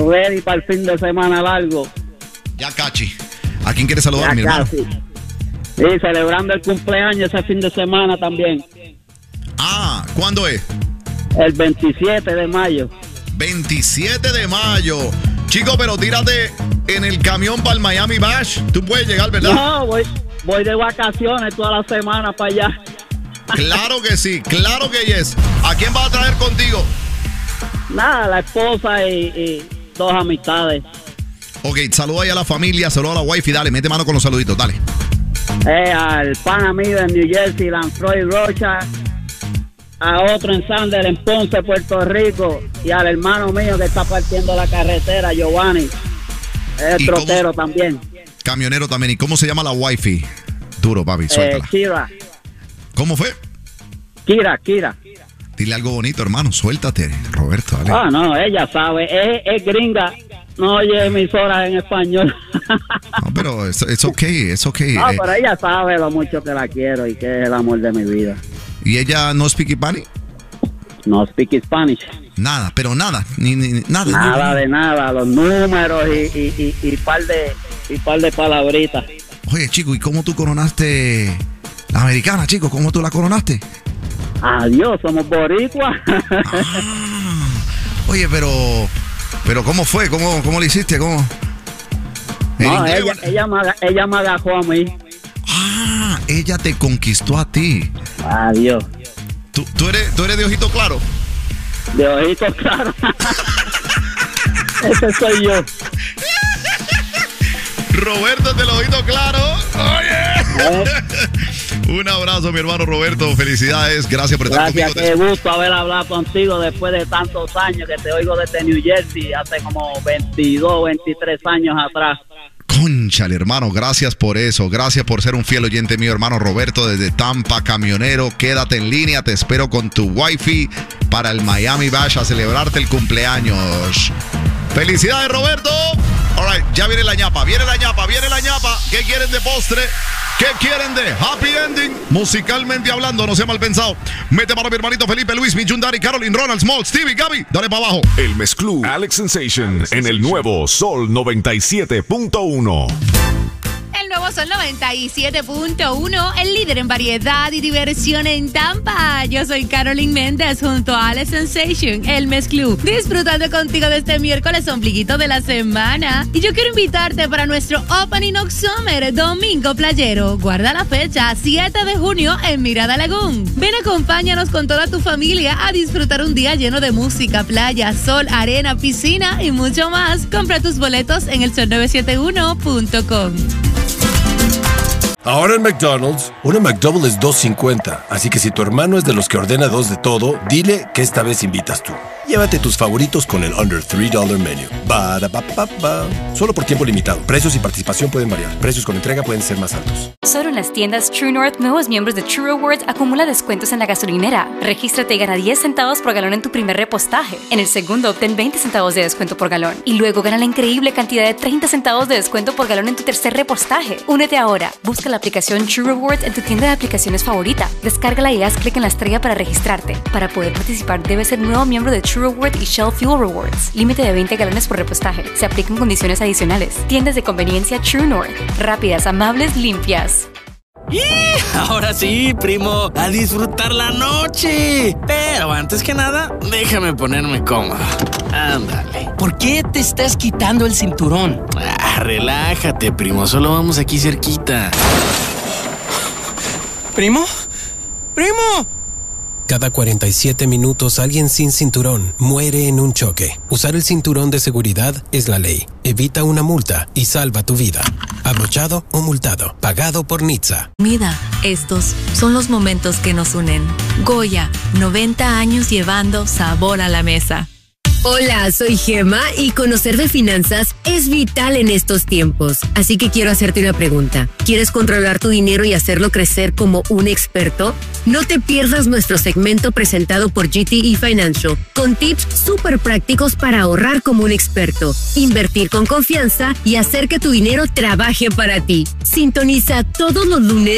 ready para el fin de semana largo. Ya, Cachi. ¿A quién quieres saludar, mi hermano? Sí, celebrando el cumpleaños ese fin de semana también. Ah, ¿cuándo es? El 27 de mayo. 27 de mayo. Chico, pero tírate en el camión para el Miami Bash. Tú puedes llegar, ¿verdad? No, voy de vacaciones toda la semana para allá. Claro que sí, claro que yes. ¿A quién vas a traer contigo? Nada, la esposa y dos amistades. Ok, saluda ahí a la familia, saluda a la wifi, dale, mete mano con los saluditos, dale. Al pana mío en New Jersey, Lanfroy Rocha, a otro en Sander, en Ponce, Puerto Rico, y al hermano mío que está partiendo la carretera, Giovanni, es trotero también. Camionero también. ¿Y cómo se llama la wifi? Duro, papi, suéltala. Kira. ¿Cómo fue? Kira. Dile algo bonito, hermano, suéltate, Roberto, dale. Ah, no, ella sabe, es gringa, no oye emisoras en español. No, pero es ok. No, pero ella sabe lo mucho que la quiero y que es el amor de mi vida. ¿Y ella no speak Spanish? No speak Spanish. Nada, pero nada, nada. Nada de nada, los números y par de palabritas. Oye, chico, ¿y cómo tú coronaste la americana, chico? ¿Cómo tú la coronaste? Adiós, somos boricuas. Oye, pero ¿cómo fue? ¿Cómo lo hiciste? ¿Cómo? No, ella me agajó a mí. Ah, ella te conquistó a ti. Adiós. ¿Tú eres de ojito claro? De ojito claro. Ese soy yo. Roberto del ojito claro. Oye. Un abrazo, mi hermano Roberto. Felicidades. Gracias por estar conmigo. Qué gusto haber hablado contigo después de tantos años que te oigo desde New Jersey, hace como 22, 23 años atrás. Cónchale, hermano, gracias por eso. Gracias por ser un fiel oyente mío, hermano Roberto, desde Tampa, camionero. Quédate en línea, te espero con tu wifi para el Miami Bash a celebrarte el cumpleaños. ¡Felicidades, Roberto! All right, ya viene la ñapa. ¿Qué quieren de postre? ¿Qué quieren de happy ending? Musicalmente hablando, no sea mal pensado. Mete para mi hermanito Felipe, Luis, Michundari, Caroline, Ronald, Small, Stevie, Gaby. Dale para abajo. El Mezclú, Alex Sensation, en el nuevo Sol 97.1. El nuevo Sol 97.1, el líder en variedad y diversión en Tampa. Yo soy Caroline Méndez junto a Alex Sensation, el Mezclú, disfrutando contigo de este miércoles ombliguito de la semana. Y yo quiero invitarte para nuestro Opening of Summer, Domingo Playero. Guarda la fecha, 7 de junio en Mirada Lagoon. Ven, acompáñanos con toda tu familia a disfrutar un día lleno de música, playa, sol, arena, piscina y mucho más. Compra tus boletos en el sol971.com. Ahora en McDonald's, una McDouble es $2.50. Así que si tu hermano es de los que ordena dos de todo, dile que esta vez invitas tú. Llévate tus favoritos con el Under $3 Menu. Ba-da-ba-ba-ba. Solo por tiempo limitado. Precios y participación pueden variar. Precios con entrega pueden ser más altos. Solo en las tiendas True North, nuevos miembros de True Rewards acumula descuentos en la gasolinera. Regístrate y gana 10 centavos por galón en tu primer repostaje. En el segundo, obtén 20 centavos de descuento por galón. Y luego gana la increíble cantidad de 30 centavos de descuento por galón en tu tercer repostaje. Únete ahora. Busca la aplicación True Rewards en tu tienda de aplicaciones favorita. Descárgala y haz clic en la estrella para registrarte. Para poder participar, debes ser nuevo miembro de True Rewards y Shell Fuel Rewards. Límite de 20 galones por repostaje. Se aplican condiciones adicionales. Tiendas de conveniencia True North. Rápidas, amables, limpias. Ahora sí, primo, a disfrutar la noche. Pero antes que nada, déjame ponerme cómodo. Ándale. ¿Por qué te estás quitando el cinturón? Relájate, primo, solo vamos aquí cerquita. ¿Primo? ¡Primo! Cada 47 minutos alguien sin cinturón muere en un choque. Usar el cinturón de seguridad es la ley. Evita una multa y salva tu vida. Abrochado o multado. Pagado por NHTSA. Mira, estos son los momentos que nos unen. Goya, 90 años llevando sabor a la mesa. Hola, soy Gemma y conocer de finanzas es vital en estos tiempos. Así que quiero hacerte una pregunta. ¿Quieres controlar tu dinero y hacerlo crecer como un experto? No te pierdas nuestro segmento presentado por GTE Financial, con tips súper prácticos para ahorrar como un experto, invertir con confianza y hacer que tu dinero trabaje para ti. Sintoniza todos los lunes